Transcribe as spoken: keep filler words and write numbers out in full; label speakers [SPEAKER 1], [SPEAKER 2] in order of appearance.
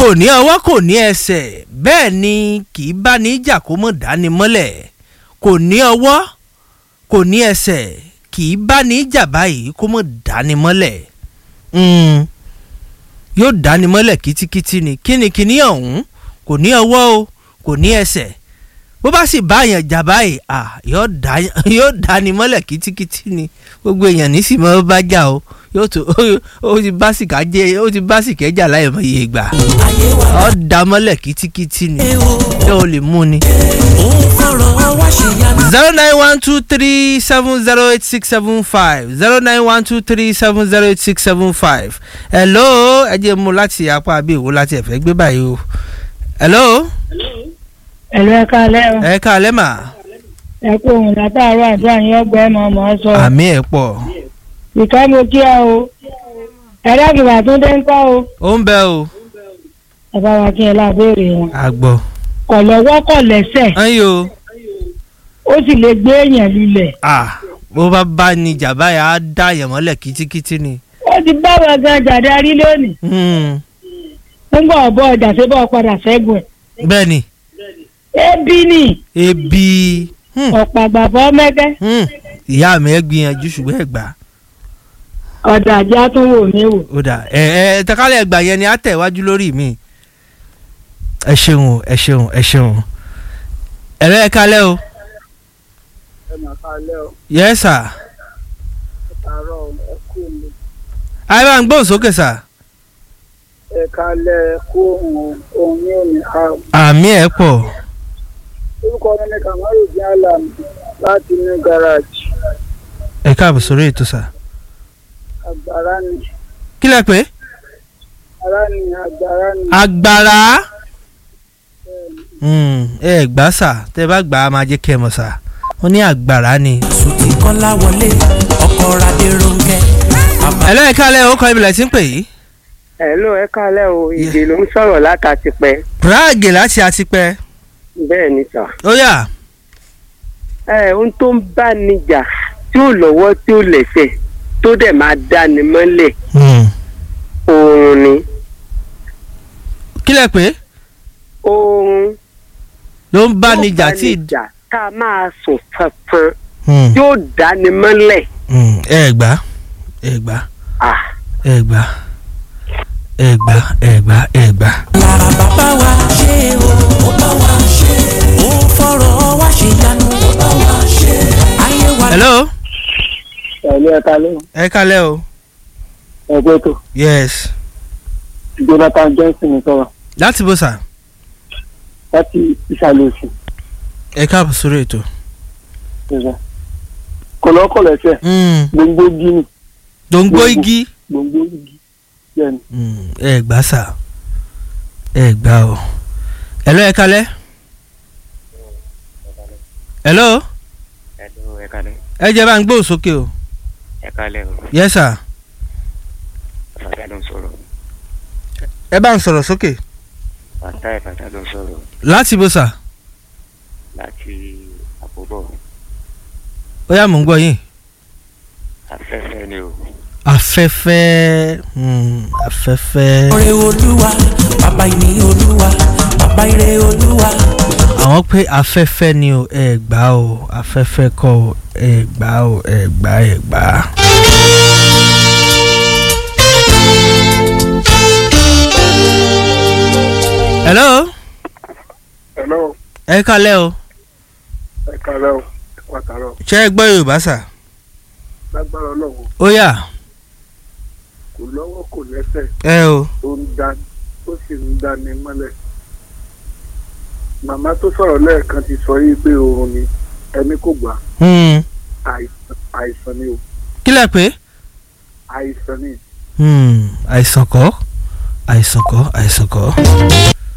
[SPEAKER 1] kò ní ọwọ́ kò ní ẹsẹ̀ bẹ́ẹ̀ ni kì í bá ní jà kó mọ̀ dání mọ́lẹ̀ kò ní ọwọ́ kò ní ẹsẹ̀ kì í bá ní jà báyìí kó mọ̀ dání mọ́lẹ̀ yóò dání mọ́lẹ̀ kítíkítí ni kínníkínní ọ̀hún kò ní ọwọ́ o kò ní ẹsẹ̀ bó bá sì bá èèyàn jà báyìí yóò dání mọ́lẹ̀ kítíkítí ni gbogbo èèyàn ní sì mọ́ bá jà o yóò tó ó ti bá sì kájẹ ó ti bá sì kẹjà láì mọ iye gbà ọ dá mọ́lẹ̀ kítíkítí ni yóò lè mú ni. zero nine one two three seven zero eight six seven five zero nine one two three seven zero eight six seven five. hello ẹ jẹ́ mú láti apá àbí ìwò láti ẹ̀fẹ́ gbé báyìí o. hello.
[SPEAKER 2] hello ẹ káalẹ́ o.
[SPEAKER 1] ẹ káalẹ́ mà.
[SPEAKER 2] ẹ kú òun látàárọ̀ àdúrà yín ọgbẹ́ mọ̀ mọ́ sọ.
[SPEAKER 1] àmì ẹ̀ pọ̀.
[SPEAKER 2] ìka mo kí ẹ o ẹ̀rọ ìgbà tó dé ń kọ́ o.
[SPEAKER 1] ó ń bẹ o.
[SPEAKER 2] ẹ bá wa kí ẹ lábẹ́rẹ́ wọn.
[SPEAKER 1] àgbọ̀.
[SPEAKER 2] kọ̀ lọ́wọ́ kọ̀ lẹ́sẹ̀.
[SPEAKER 1] ẹ̀yin o.
[SPEAKER 2] ó sì lè gbé èèyàn lulẹ̀.
[SPEAKER 1] ah bó bá bá ní jàmbá yà á dá èèyàn mọ́lẹ̀ kítíkítí ni.
[SPEAKER 2] ó ti bá wa gan jàdé arí lónìí. ń gbọ́ ọ̀bọ ọjà ṣé bọ́ padà ṣẹ́gun ẹ̀.
[SPEAKER 1] bẹ́ẹ̀ ni.
[SPEAKER 2] ebi ni.
[SPEAKER 1] ebi.
[SPEAKER 2] ọ̀pọ̀ àgbàfọ́ mẹ́kẹ́.
[SPEAKER 1] ìyá mi ẹ gbìyànjú ṣùgbọ́n ẹ gbà.
[SPEAKER 2] ọ̀dà ajá tún wò mí wò.
[SPEAKER 1] ó dà ẹ ẹ tẹ́kálẹ̀ ẹgbà yẹn ni á tẹ̀ wájú lórí mi. ẹ ṣeun ẹ ṣeun ẹ ṣeun. ẹ̀rọ ẹ kálẹ̀ o.
[SPEAKER 3] ẹ máa kálẹ̀ o.
[SPEAKER 1] yes sir.
[SPEAKER 3] àárọ̀ ẹ kú mi.
[SPEAKER 1] ayé bá ń gbóhùn sókè sà.
[SPEAKER 3] ẹ kálẹ̀ kú òun òun ní òní àrùn.
[SPEAKER 1] àmì ẹ̀ pọ̀.
[SPEAKER 3] orúkọ mi ni Kamarudin Alami láti ní gáràjì.
[SPEAKER 1] ẹ káàbọ̀ sórí ètò sà.
[SPEAKER 3] Agbára ni.
[SPEAKER 1] kí lẹ pé.
[SPEAKER 3] Ara ni agbára ni.
[SPEAKER 1] agbára. ẹ gbà sà tẹ bá gbà á máa jẹ́ kẹ́ ẹ mọ̀ sà wọ́n ní agbára ni.
[SPEAKER 4] sùtì kọ́lá wọlé ọkọ̀ radé ronke.
[SPEAKER 1] ẹlẹ́ẹ̀kálẹ̀ ó kọ́ ibìlẹ̀ tí ń pè yìí.
[SPEAKER 3] Hello ẹ kálẹ̀ o ìdè ló ń sọ̀rọ̀ látàtìpẹ́.
[SPEAKER 1] prague láti àtìpẹ́.
[SPEAKER 3] bẹ́ẹ̀ ni sà.
[SPEAKER 1] ó yá.
[SPEAKER 3] ẹ ohun tó ń bá ní jà tí ò lọ́wọ́ tí ò lẹ́sẹ̀ tó dẹ̀ máa dá ni mọ́lẹ̀ oorun ni.
[SPEAKER 1] kí lẹ pé.
[SPEAKER 3] oorun
[SPEAKER 1] ló ń bá ní jà tí.
[SPEAKER 3] jà tá a máa sùn fanfan yóò dá ni mọ́lẹ̀.
[SPEAKER 1] ẹ gbà ẹ gbà ẹ gbà ẹ gbà ẹ gbà ẹ gbà.
[SPEAKER 4] lára bàbá wa ṣe o ó bá wa ṣe ó fọ̀rọ̀ wá ṣe yanu ó bá wa ṣe ayé wa.
[SPEAKER 1] hello.
[SPEAKER 3] ẹ̀lú ẹ kálẹ̀.
[SPEAKER 1] ẹ kálẹ̀ o.
[SPEAKER 3] ẹ gbé tó.
[SPEAKER 1] yes.
[SPEAKER 3] Jonathan Johnson ní sọ̀rọ̀.
[SPEAKER 1] láti bó sà.
[SPEAKER 3] láti ìsàlẹ̀ òsì.
[SPEAKER 1] ẹ káàbọ̀ sórí ètò.
[SPEAKER 3] kọ̀lọ́kọ̀lọ́ ẹsẹ̀. gbòǹgbò igi ni.
[SPEAKER 1] gbòǹgbò igi.
[SPEAKER 3] gbòǹgbò igi. bẹ́ẹ̀ni.
[SPEAKER 1] ẹ gbà sà ẹ gbà o. hello ẹ kálẹ̀. hello.
[SPEAKER 5] hello ẹ kálẹ̀.
[SPEAKER 1] ẹ jẹ́ bá ń gbóhùn sókè o.
[SPEAKER 5] ẹ kálẹ̀ o.
[SPEAKER 1] yes sir.
[SPEAKER 5] Fàtà ló ń sọ̀rọ̀.
[SPEAKER 1] ẹ bá ń sọ̀rọ̀ sókè.
[SPEAKER 5] Fàtà ẹ̀ Fàtà ló ń sọ̀rọ̀.
[SPEAKER 1] láti bó sà.
[SPEAKER 5] láti àkóbọ̀.
[SPEAKER 1] ó yá mò ń gbọ́ yín.
[SPEAKER 5] afẹ́fẹ́ ni o.
[SPEAKER 1] afẹ́fẹ́ afẹ́fẹ́.
[SPEAKER 4] ọ̀rẹ́ olúwa bàbá ìní olúwa bàbá ire olúwa.
[SPEAKER 1] àwọn pé afẹ́fẹ́ ni o ẹ gbà o afẹ́fẹ́ kọ́ o ẹ gbà o ẹ gbà ẹ gbà. hello.
[SPEAKER 3] hello.
[SPEAKER 1] ẹ kálẹ̀ o.
[SPEAKER 3] ẹ kálẹ̀ o pàtàkì.
[SPEAKER 1] ṣé ẹ gbọ́ yorùbá sà.
[SPEAKER 3] lágbára ọlọ́run.
[SPEAKER 1] ó yá.
[SPEAKER 3] kò lọ́wọ́ kò lẹ́sẹ̀.
[SPEAKER 1] ẹ o.
[SPEAKER 3] ó ń dá ó sì ń dá ní mọ́lẹ̀. màmá tó sọ̀rọ̀ lẹ́ẹ̀kan ti sọ yìí pé oorun ni ẹni kò gbà. àìsàn ni o.
[SPEAKER 1] kí lẹ pé.
[SPEAKER 3] àìsàn ni.
[SPEAKER 1] àìsàn kọ́ àìsàn kọ́ àìsàn kọ́.